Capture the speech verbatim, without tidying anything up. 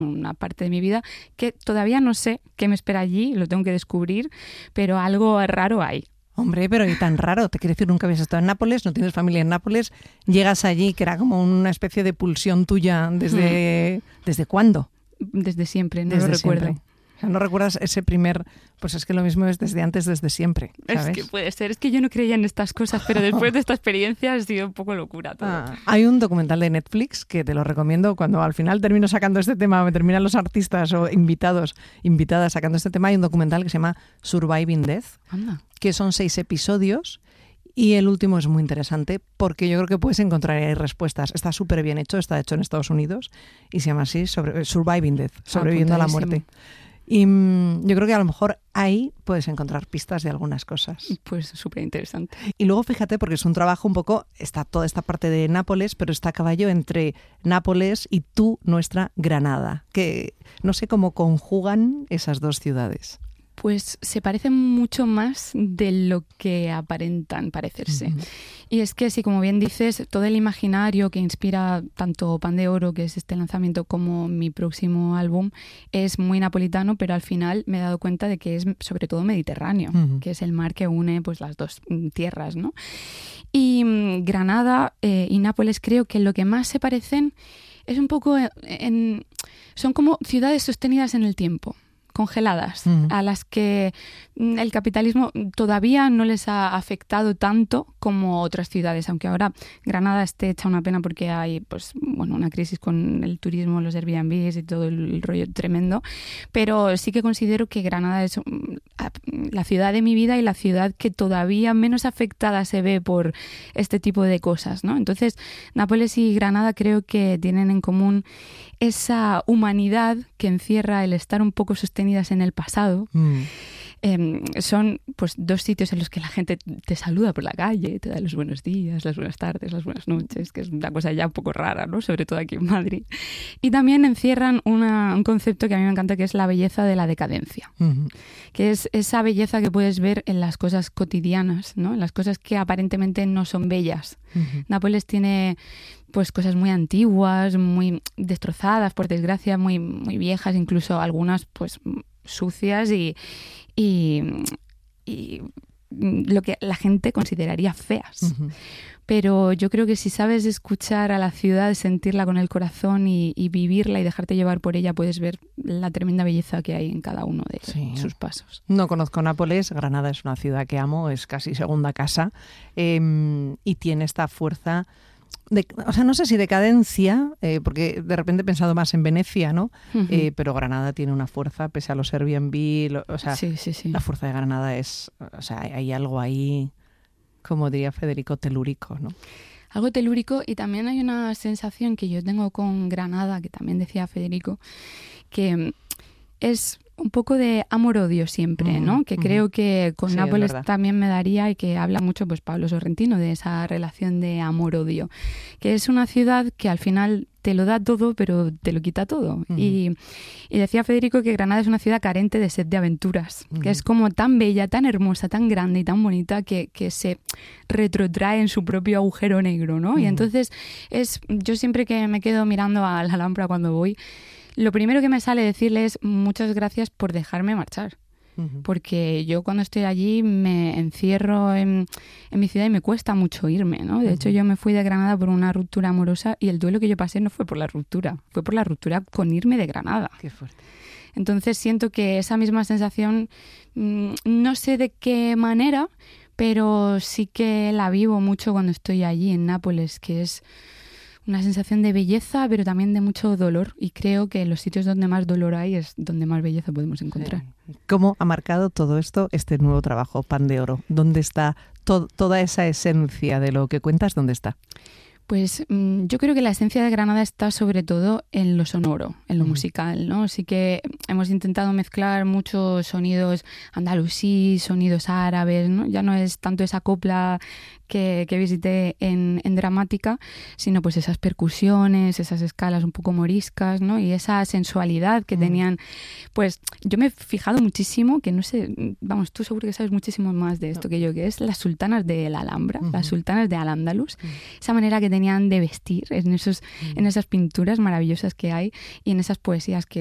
una parte de mi vida que todavía no sé qué me espera allí, lo tengo que descubrir, pero algo raro hay. Hombre, pero y tan raro, te quiero decir, nunca habías estado en Nápoles, no tienes familia en Nápoles, llegas allí, que era como una especie de pulsión tuya, ¿desde, mm. ¿desde cuándo? Desde siempre, no desde lo recuerdo. Siempre. O sea, ¿no recuerdas ese primer...? Pues es que lo mismo es desde antes, desde siempre, ¿sabes? Es que puede ser, es que yo no creía en estas cosas, pero después de esta experiencia ha sido un poco locura todo. Ah, hay un documental de Netflix que te lo recomiendo, cuando al final termino sacando este tema, me terminan los artistas o invitados, invitadas sacando este tema, hay un documental que se llama Surviving Death, Anda. que son seis episodios. Y el último es muy interesante porque yo creo que puedes encontrar ahí respuestas. Está súper bien hecho, está hecho en Estados Unidos y se llama así, sobre, Surviving Death, sobreviviendo a la muerte. Y mmm, yo creo que a lo mejor ahí puedes encontrar pistas de algunas cosas. Pues súper interesante. Y luego fíjate, porque es un trabajo un poco, está toda esta parte de Nápoles, pero está a caballo entre Nápoles y tú, nuestra Granada, que no sé cómo conjugan esas dos ciudades. Pues se parecen mucho más de lo que aparentan parecerse. Uh-huh. Y es que, sí, como bien dices, todo el imaginario que inspira tanto Pan de Oro, que es este lanzamiento, como mi próximo álbum, es muy napolitano, pero al final me he dado cuenta de que es sobre todo mediterráneo, uh-huh. que es el mar que une pues las dos tierras, ¿no? Y um, Granada eh, y Nápoles creo que lo que más se parecen es un poco en, en son como ciudades sostenidas en el tiempo, congeladas, uh-huh. a las que el capitalismo todavía no les ha afectado tanto como otras ciudades, aunque ahora Granada esté hecha una pena porque hay pues bueno una crisis con el turismo, los Airbnbs y todo el rollo tremendo, pero sí que considero que Granada es la ciudad de mi vida y la ciudad que todavía menos afectada se ve por este tipo de cosas, ¿no? Entonces, Nápoles y Granada creo que tienen en común esa humanidad que encierra el estar un poco sostenidas en el pasado. Mm. Eh, son pues dos sitios en los que la gente te saluda por la calle, te da los buenos días, las buenas tardes, las buenas noches, que es una cosa ya un poco rara, ¿no? Sobre todo aquí en Madrid. Y también encierran una, un concepto que a mí me encanta, que es la belleza de la decadencia, uh-huh. que es esa belleza que puedes ver en las cosas cotidianas, ¿no? En las cosas que aparentemente no son bellas. Uh-huh. Nápoles tiene pues cosas muy antiguas, muy destrozadas, por desgracia, muy, muy viejas, incluso algunas pues sucias y, y, y lo que la gente consideraría feas. Uh-huh. Pero yo creo que si sabes escuchar a la ciudad, sentirla con el corazón y, y vivirla y dejarte llevar por ella, puedes ver la tremenda belleza que hay en cada uno de sí. sus pasos. No conozco Nápoles, Granada es una ciudad que amo, es casi segunda casa, eh, y tiene esta fuerza... De, o sea, no sé si decadencia, eh, porque de repente he pensado más en Venecia, ¿no? Uh-huh. Eh, pero Granada tiene una fuerza, pese a los Airbnb, lo, o sea, sí, sí, sí. la fuerza de Granada es, o sea, hay, hay algo ahí, como diría Federico, telúrico, ¿no? Algo telúrico, y también hay una sensación que yo tengo con Granada, que también decía Federico, que es un poco de amor-odio siempre, ¿no? Uh-huh. Que creo que con sí, Nápoles también me daría, y que habla mucho pues Pablo Sorrentino de esa relación de amor-odio, que es una ciudad que al final te lo da todo, pero te lo quita todo. Uh-huh. Y, y decía Federico que Granada es una ciudad carente de sed de aventuras, uh-huh. que es como tan bella, tan hermosa, tan grande y tan bonita que, que se retrotrae en su propio agujero negro, ¿no? Uh-huh. Y entonces es, yo siempre que me quedo mirando a la Alhambra cuando voy, lo primero que me sale decirle es muchas gracias por dejarme marchar. Uh-huh. Porque yo cuando estoy allí me encierro en, en mi ciudad y me cuesta mucho irme, ¿no? De uh-huh. hecho, yo me fui de Granada por una ruptura amorosa y el duelo que yo pasé no fue por la ruptura, fue por la ruptura con irme de Granada. Qué fuerte. Entonces siento que esa misma sensación, mmm, no sé de qué manera, pero sí que la vivo mucho cuando estoy allí en Nápoles, que es una sensación de belleza, pero también de mucho dolor. Y creo que en los sitios donde más dolor hay es donde más belleza podemos encontrar. ¿Cómo ha marcado todo esto, este nuevo trabajo, Pan de Oro? ¿Dónde está to- toda esa esencia de lo que cuentas? ¿Dónde está? Pues mmm, yo creo que la esencia de Granada está sobre todo en lo sonoro, en lo uh-huh. musical, ¿no? Sí que hemos intentado mezclar muchos sonidos andalusí, sonidos árabes, ¿no? Ya no es tanto esa copla que, que visité en, en Dramática, sino pues esas percusiones, esas escalas un poco moriscas, ¿no? Y esa sensualidad que uh-huh. tenían. Pues yo me he fijado muchísimo, que no sé, vamos, tú seguro que sabes muchísimo más de esto que yo, que es las sultanas de la Alhambra, uh-huh. las sultanas de Al-Ándalus, uh-huh. esa manera que tenían venían de vestir, en, esos, mm. en esas pinturas maravillosas que hay y en esas poesías que